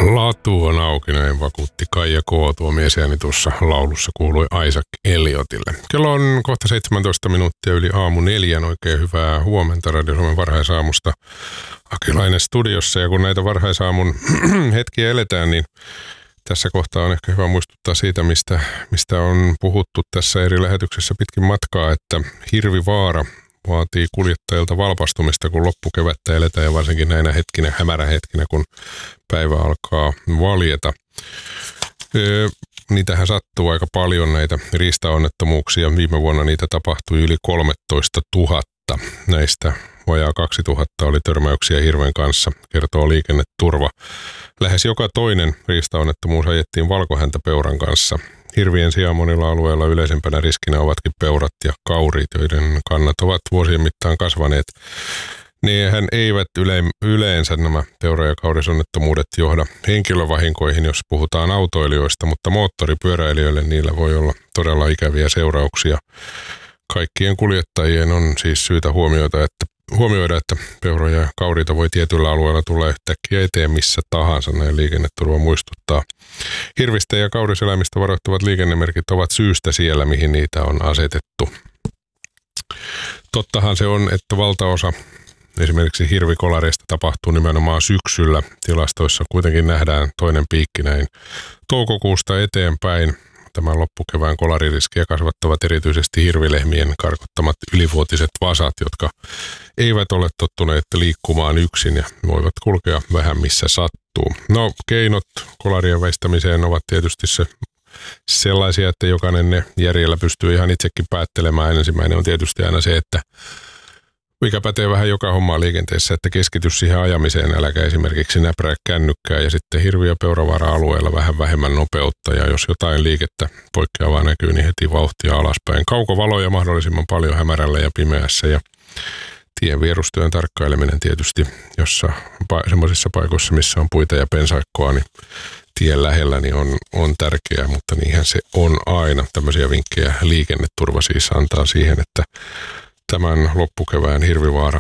Latu on auki, näin vakuutti Kaija K. Tuo miesääni tuossa laulussa kuului Isaac Elliottille. Kello on kohta 17 minuuttia yli aamu 4. Oikein hyvää huomenta Radio Suomen varhaisaamusta. Akilainen studiossa, ja kun näitä varhaisaamun hetkiä eletään, niin tässä kohtaa on ehkä hyvä muistuttaa siitä, mistä on puhuttu tässä eri lähetyksessä pitkin matkaa, että hirvivaara vaatii kuljettajilta valpastumista, kun loppukevättä eletään, ja varsinkin näinä hetkinä, hämärähetkinä, kun päivä alkaa valjeta. Niitähän sattuu aika paljon, näitä riistaonnettomuuksia. Viime vuonna niitä tapahtui yli 13 000. Näistä vajaa 2000 oli törmäyksiä hirven kanssa, kertoo Liikenneturva. Lähes joka toinen riistaonnettomuus ajettiin valkohäntäpeuran kanssa. Hirvien sijaan monilla alueilla yleisempänä riskinä ovatkin peurat ja kaurit, joiden kannat ovat vuosien mittaan kasvaneet. Nehän eivät yleensä nämä peura- ja kaurisonnettomuudet johda henkilövahinkoihin, jos puhutaan autoilijoista, mutta moottoripyöräilijöille niillä voi olla todella ikäviä seurauksia. Kaikkien kuljettajien on siis syytä huomioida, että peuroja ja kauriita voi tietyllä alueella tulla yhtäkkiä eteen missä tahansa, näin Liikenneturva muistuttaa. Hirvistä ja kauriseläimistä varoittavat liikennemerkit ovat syystä siellä, mihin niitä on asetettu. Tottahan se on, että valtaosa esimerkiksi hirvikolareista tapahtuu nimenomaan syksyllä. Tilastoissa kuitenkin nähdään toinen piikki näin toukokuusta eteenpäin. Tämän loppukevään kolaririskiä kasvattavat erityisesti hirvilehmien karkottamat ylivuotiset vasat, jotka eivät ole tottuneet liikkumaan yksin ja voivat kulkea vähän missä sattuu. No, keinot kolarien väistämiseen ovat tietysti sellaisia, että jokainen ne järjellä pystyy ihan itsekin päättelemään. Ensimmäinen on tietysti aina se, että mikä pätee vähän joka hommaa liikenteessä, että keskity siihen ajamiseen, äläkä esimerkiksi näprää kännykkää, ja sitten hirvi- ja peuravaara-alueella vähän vähemmän nopeutta, ja jos jotain liikettä poikkeavaa näkyy, niin heti vauhtia alaspäin. Kaukovaloja mahdollisimman paljon hämärällä ja pimeässä, ja tien vierustyön tarkkaileminen tietysti, semmoisissa paikoissa, missä on puita ja pensaikkoa, niin tien lähellä niin on tärkeää, mutta niinhän se on aina. Tämmöisiä vinkkejä Liikenneturva siis antaa siihen, että tämän loppukevään hirvivaara